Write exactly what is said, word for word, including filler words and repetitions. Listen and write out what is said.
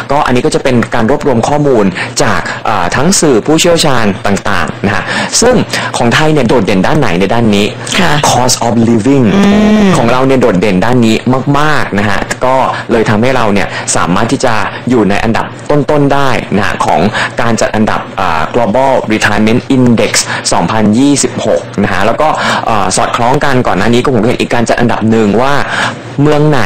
ก็อันนี้ก็จะเป็นการรวบรวมข้อมูลจากทั้งสื่อผู้เชี่ยวชาญต่างๆนะฮะซึ่งของไทยเนี่ยโดดเด่นด้านไหนในด้านนี้ cost of living ของเราเนี่ยโดดเด่นด้านนี้มากๆนะฮะก็เลยทำให้เราเนี่ยสามารถที่จะอยู่ในอันดับต้นๆได้นะฮะของการจัดอันดับ global retirement index สองพันยี่สิบหกนะฮะแล้วก็สอดคล้องกันก่อนหน้านี้ก็ผมเห็นอีกการจัดอันดับหนึ่งว่าเมืองไหน